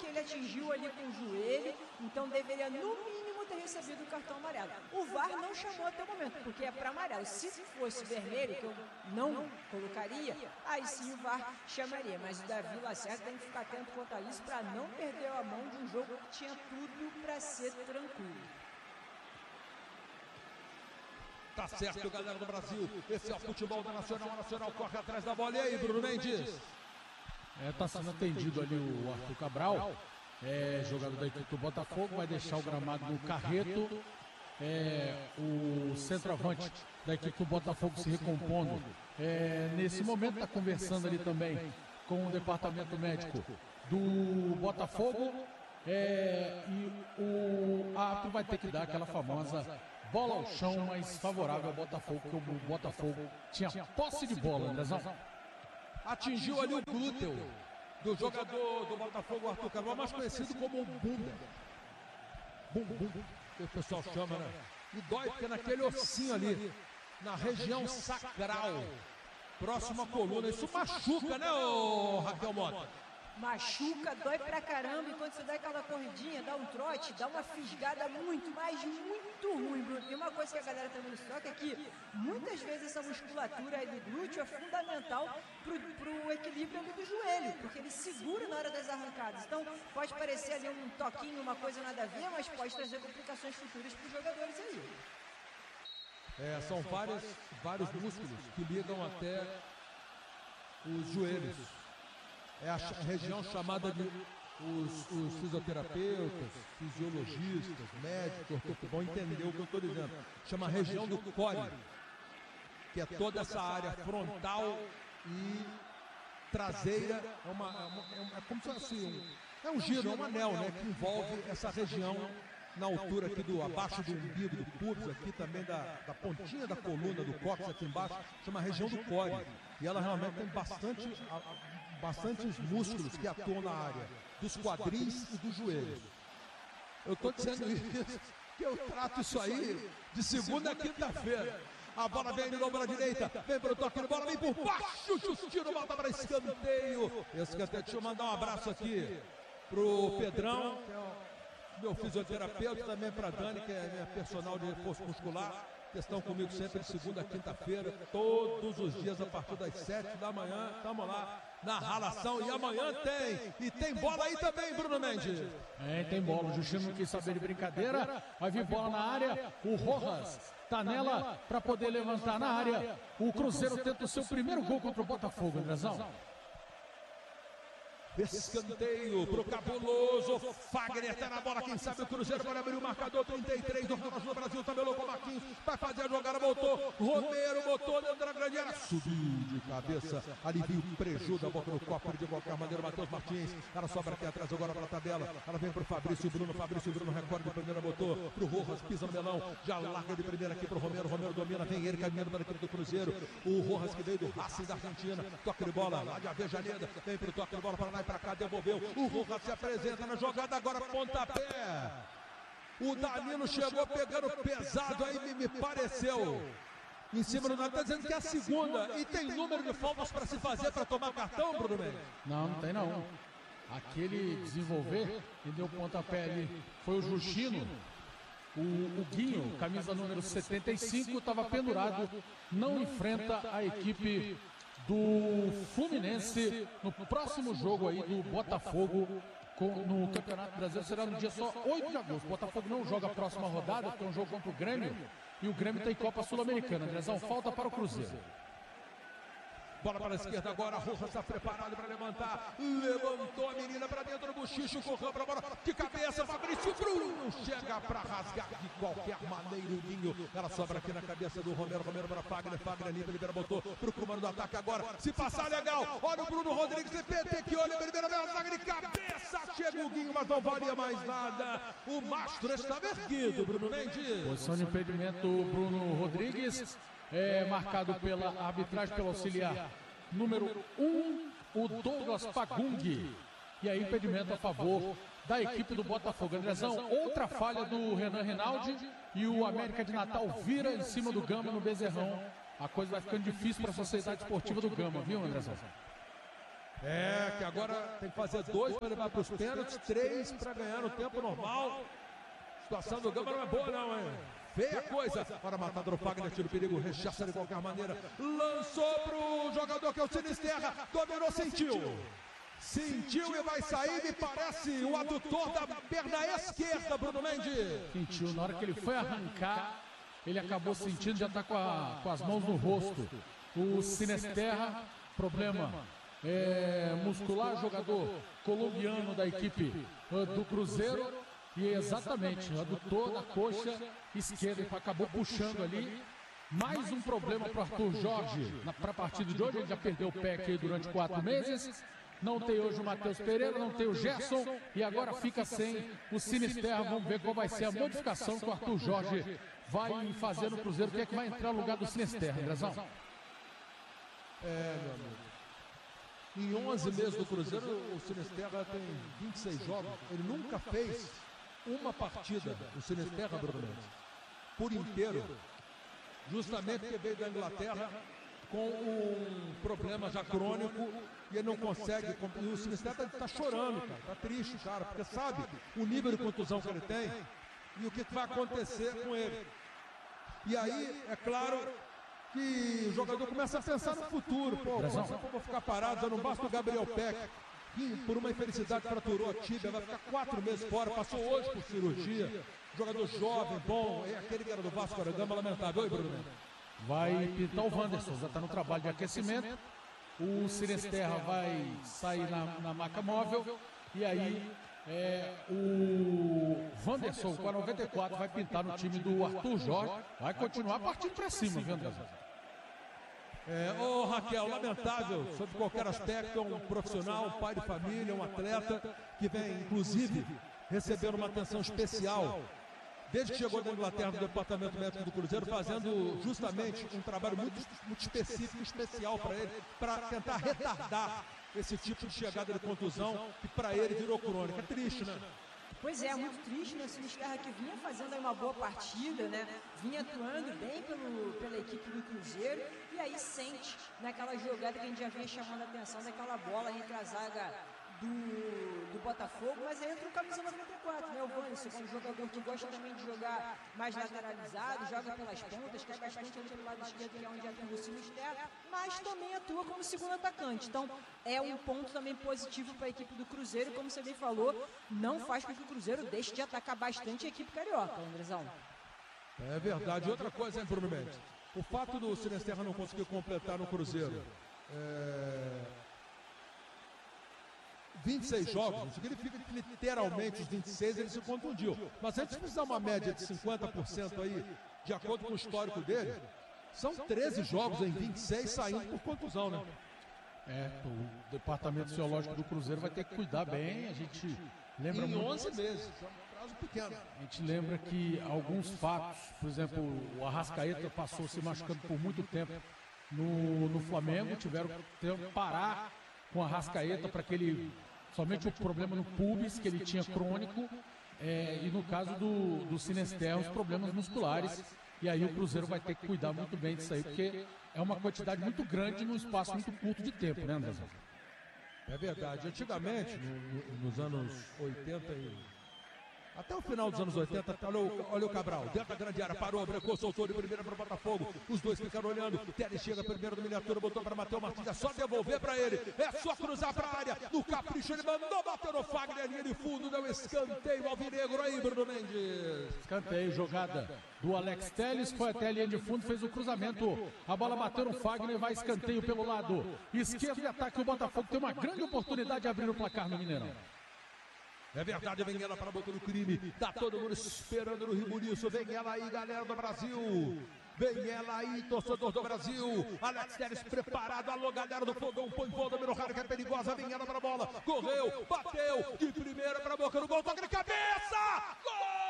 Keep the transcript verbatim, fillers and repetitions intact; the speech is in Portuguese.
que ele atingiu ali com o joelho, então deveria no mínimo ter recebido o cartão amarelo. O V A R não chamou até o momento, porque é para amarelo. Se fosse vermelho, que eu não colocaria, aí sim o V A R chamaria. Mas o Davi Lacerda tem que ficar atento quanto a isso para não perder a mão de um jogo que tinha tudo para ser tranquilo. Tá certo, galera do Brasil. Esse é o futebol da Nacional. A Nacional corre atrás da bola. E aí, Bruno Mendes? É, tá sendo atendido ali o Arthur Cabral, é, jogador da equipe do Botafogo, vai deixar o gramado no Carreto. É, o centroavante da equipe do Botafogo se recompondo. É, nesse momento está conversando ali também com o departamento médico do Botafogo. É, e o árbitro vai ter que dar aquela famosa bola ao chão mais favorável ao Botafogo, porque o Botafogo tinha posse de bola, Andrezão. Atingiu ali o glúteo do jogador do Botafogo, Arthur Cabral, mais conhecido como bunda. Bum, bum, bum, que o pessoal chama, né? E dói porque é naquele ossinho ali, na região sacral, próximo à coluna. Isso machuca, né, ô Raquel Mota? Machuca, dói pra caramba, e quando você dá aquela corridinha, dá um trote, dá uma fisgada muito, mas muito ruim, Bruno. E uma coisa que a galera também nos toca é que muitas vezes essa musculatura aí do glúteo é fundamental pro, pro equilíbrio ali do joelho, porque ele segura na hora das arrancadas. Então pode parecer ali um toquinho, uma coisa nada a ver, mas pode trazer complicações futuras pros jogadores aí. É, são vários, vários músculos que ligam até os joelhos. É a região chamada de os, os fisioterapeutas, fisiologistas, médicos, vão entender o que eu estou dizendo. Chama a região do core, que é toda essa área frontal e traseira. É, uma, é, uma, é como se fosse um, é um giro, é um anel, né, que envolve essa região na altura aqui do, abaixo do umbigo, do pubis, aqui também da, da pontinha da coluna, do cóccix aqui embaixo, chama a região do core. E ela realmente tem bastante, bastantes músculos que atuam na área dos quadris e dos joelhos. Eu estou dizendo isso, que eu trato isso aí de segunda a quinta-feira. A bola vem de novo para a direita, vem para o toque de bola, vem por baixo, Justino, volta para escanteio. Escanteio, deixa eu mandar um abraço aqui pro Pedrão, que é o meu fisioterapeuta, também para a Dani, que é minha personal de reforço muscular, que estão comigo sempre de segunda a quinta-feira, todos os dias a partir das sete da manhã. Estamos lá na ralação e amanhã tem. E tem bola aí também, Bruno Mendes. É, tem bola. O Justino não quis saber de brincadeira. Vai vir bola na área. O Rojas tá nela para poder levantar na área. O Cruzeiro tenta o seu primeiro gol contra o Botafogo, Andrezão. Escanteio pro cabuloso Fagner, tá na bola, quem sabe o Cruzeiro vai abrir o marcador. Trinta e três do do Brasil, tabelou com o Marquinhos, vai fazer a jogada, voltou, Romero botou dentro da grande área, subiu de cabeça, alivia o prejuízo da boca no copo de qualquer maneira. Matheus Martins, ela sobra aqui atrás agora para a tabela, ela vem pro Fabrício Bruno, Fabrício Bruno recorde de primeira, botou pro Rojas, pisa no melão, já larga de primeira aqui pro Romero, Romero domina, vem ele caminhando para a equipe do Cruzeiro, o Rojas que veio do Racing da Argentina, toque de bola lá de Avejaneda, vem pro toque de bola para lá e para cá, devolveu, o Rojas se apresenta na jogada, agora pontapé, o Danilo chegou pegando pesado aí, me, me pareceu, em cima do Danilo, tá dizendo que é a segunda, e tem número de faltas para se fazer para tomar cartão, Bruno Mendes? Não, não tem não. Aquele desenvolver e deu pontapé ali foi o Justino. O, o Guinho, camisa número setenta e cinco, estava pendurado, não enfrenta a equipe do Fluminense no próximo jogo aí do Botafogo com, no Campeonato Brasileiro. Será no dia só oito de agosto. O Botafogo não joga a próxima rodada, porque é um jogo contra o Grêmio, e o Grêmio tem Copa Sul-Americana. Andrezão, falta para o Cruzeiro. Bola para a esquerda agora, Rojas está preparado para levantar, levantou a menina para dentro do bochicho, correu para a bola, de cabeça, Fabrício Bruno, chega para rasgar de qualquer maneira o Guinho, ela sobra aqui na cabeça do Romero, Romero para Fagner, Fagner limpa, libera, botou para o comando do ataque agora, se passar legal, olha o Bruno Rodrigues, C P T que olha, primeira vez, zaga de cabeça, chega o Guinho, mas não valia mais nada, o mastro estava erguido, Bruno Mendes. Posição de impedimento, Bruno Rodrigues. É marcado pela arbitragem, pelo auxiliar número um, o Douglas Pagung. E aí, impedimento a favor da equipe do Botafogo. Andrezão, outra falha do Renan Rinaldi e o América de Natal vira em cima do Gama no Bezerrão. A coisa vai ficando difícil para a Sociedade Esportiva do Gama, viu, Andrezão? É, que agora tem que fazer dois para levar para os pênaltis, três para ganhar no tempo normal. A situação do Gamba não é boa não, hein? Feia coisa. Para matar o Fagner, tira o perigo, rechaça de qualquer maneira. Lançou pro jogador que é o Sinisterra, dominou, sentiu. Sentiu e vai sair, me parece, o adutor da perna esquerda, Bruno Mendes. Sentiu, na hora que ele foi arrancar, ele acabou sentindo, já está com, com as mãos no rosto. O Sinisterra, problema é, muscular, jogador colombiano da equipe uh, do Cruzeiro. E exatamente, o adutor da coxa esquerda, acabou puxando ali. Mais um problema para o Arthur Jorge para a partida de hoje. Ele já perdeu o pé aqui durante quatro meses. Não tem hoje o Matheus Pereira, não tem o Gerson. E agora fica sem o Sinisterra. Vamos ver qual vai ser a modificação que o Arthur Jorge vai fazer no Cruzeiro. Quem é que vai entrar no lugar do Sinisterra, Andrezão? É, meu amigo. Em onze meses do Cruzeiro, o Sinisterra tem vinte e seis jogos. Ele nunca fez uma partida, o Sinisterra, Bruno Mendes, por inteiro. Justamente porque veio da Inglaterra com um problema já crônico e ele não consegue. E o Sinisterra está tá chorando, cara, está triste, cara, porque sabe o nível de contusão que ele tem e o que vai acontecer com ele. E aí, é claro que o jogador começa a pensar no futuro. Pô, pô só vou ficar parado, já não basta o Gabriel Peck, que por uma infelicidade fraturou a tíbia, vai ficar quatro meses fora, passou hoje por cirurgia. Jogador jovem, bom, é aquele que era do Vasco da Gama, lamentável. Oi, Bruno. Vai pintar o Wanderson, já está no trabalho de aquecimento. O Sinisterra vai sair na, na maca móvel. E aí é, o Wanderson, com a noventa e quatro, vai pintar no time do Arthur Jorge. Vai continuar partindo para cima, viu, André? É, ô Raquel, lamentável, sob qualquer aspecto, é um profissional, um pai de família, um atleta que vem, inclusive, recebendo uma atenção especial desde que chegou da Inglaterra, do Departamento Médico do Cruzeiro, fazendo justamente um trabalho muito, muito específico, especial para ele, para tentar retardar esse tipo de chegada de contusão que para ele virou crônica. É triste, né? Pois é, muito triste, né? O Sinisterra que vinha fazendo aí uma boa partida, né? Vinha atuando bem pelo, pela equipe do Cruzeiro e aí sente naquela jogada que a gente já vinha chamando a atenção daquela bola entre a zaga do, do Botafogo, mas aí entra o camisa noventa e quatro, né? O Wanderson, que é um jogador que gosta também de jogar mais lateralizado, joga pelas pontas, cai bastante ali pelo lado esquerdo, que é onde atua o Sinisterra, mas também atua como segundo atacante. Então, é um ponto também positivo para a equipe do Cruzeiro, como você bem falou, não faz com que o Cruzeiro deixe de atacar bastante a equipe carioca, Andrezão. É verdade. Outra coisa, hein, Bruno Mendes? O fato do Sinisterra não conseguir completar no Cruzeiro é... vinte e seis jogos, não significa que literalmente os vinte e seis ele se contundiu. Mas se a gente precisar uma média de cinquenta por cento aí, de acordo com o histórico dele, são treze jogos em vinte e seis saindo por contusão, né? É, o departamento fisiológico do Cruzeiro vai ter que cuidar bem. A gente lembra em muito... onze meses, é um prazo pequeno. A gente lembra que alguns fatos, por exemplo, o Arrascaeta passou se machucando por muito tempo no, no Flamengo, tiveram que parar com o Arrascaeta para que ele, somente o problema no pubis que ele tinha crônico, é, e no caso do, do Sinisterra, os problemas musculares. E aí o Cruzeiro vai ter que cuidar muito bem disso aí, porque é uma quantidade muito grande num espaço muito curto de tempo, né, André? É verdade. Antigamente, no, no, nos anos oitenta e... até o final dos anos oitenta, olha o, olha o Cabral, dentro da grande área, parou, brecou, soltou de primeira para o Botafogo, os dois ficaram olhando, Teles chega primeiro do miniatura, botou para Matheus Martins, é só devolver para ele, é só cruzar para a área, no capricho ele mandou, bateu no Fagner, linha de fundo, deu escanteio alvinegro aí, Bruno Mendes. Escanteio, jogada do Alex Teles, foi até a linha de fundo, fez o cruzamento, a bola bateu no Fagner, vai escanteio pelo lado esquerdo e ataque, o Botafogo tem uma grande oportunidade de abrir o placar no Mineirão. É verdade, vem ela para a boca do crime. Tá todo mundo esperando no Rio Bonito. Vem ela aí, galera do Brasil. Vem ela aí, torcedor do Brasil. Alex Teles preparado. Alô, galera do Fogão. Põe gol, dominou raro, que é perigosa. Vem ela para a bola. Correu, bateu. De primeira para a boca do gol. Toca de cabeça. Gol!